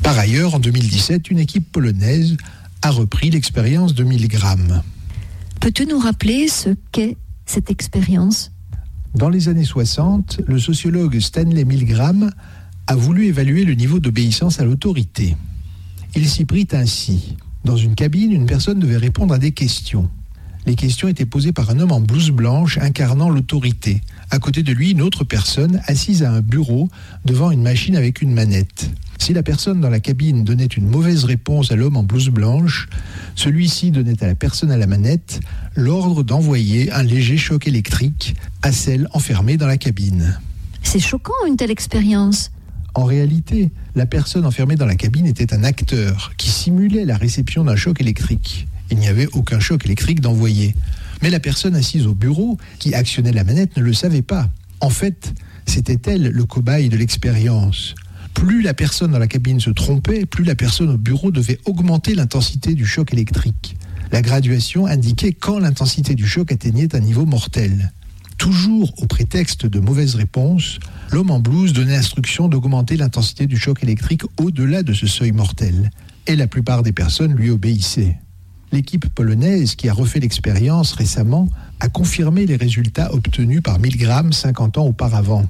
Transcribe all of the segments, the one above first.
Par ailleurs, en 2017, une équipe polonaise a repris l'expérience de Milgram. Peux-tu nous rappeler ce qu'est cette expérience ? Dans les années 60, le sociologue Stanley Milgram a voulu évaluer le niveau d'obéissance à l'autorité. Il s'y prit ainsi. Dans une cabine, une personne devait répondre à des questions. Les questions étaient posées par un homme en blouse blanche incarnant l'autorité. À côté de lui, une autre personne assise à un bureau devant une machine avec une manette. Si la personne dans la cabine donnait une mauvaise réponse à l'homme en blouse blanche, celui-ci donnait à la personne à la manette l'ordre d'envoyer un léger choc électrique à celle enfermée dans la cabine. C'est choquant, une telle expérience. En réalité, la personne enfermée dans la cabine était un acteur qui simulait la réception d'un choc électrique. Il n'y avait aucun choc électrique d'envoyer. Mais la personne assise au bureau, qui actionnait la manette, ne le savait pas. En fait, c'était elle le cobaye de l'expérience. Plus la personne dans la cabine se trompait, plus la personne au bureau devait augmenter l'intensité du choc électrique. La graduation indiquait quand l'intensité du choc atteignait un niveau mortel. Toujours au prétexte de mauvaises réponses, l'homme en blouse donnait instruction d'augmenter l'intensité du choc électrique au-delà de ce seuil mortel. Et la plupart des personnes lui obéissaient. L'équipe polonaise qui a refait l'expérience récemment a confirmé les résultats obtenus par Milgram 50 ans auparavant.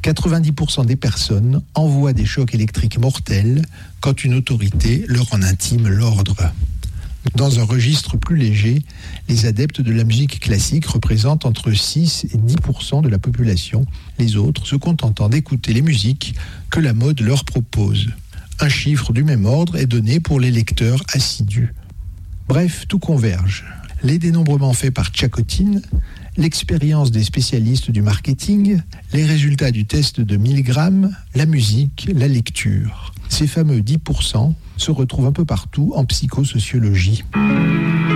90% des personnes envoient des chocs électriques mortels quand une autorité leur en intime l'ordre. Dans un registre plus léger, les adeptes de la musique classique représentent entre 6 et 10% de la population, les autres se contentant d'écouter les musiques que la mode leur propose. Un chiffre du même ordre est donné pour les lecteurs assidus. Bref, tout converge. Les dénombrements faits par Tchakotin, l'expérience des spécialistes du marketing, les résultats du test de Milgram, la musique, la lecture. Ces fameux 10% se retrouvent un peu partout en psychosociologie.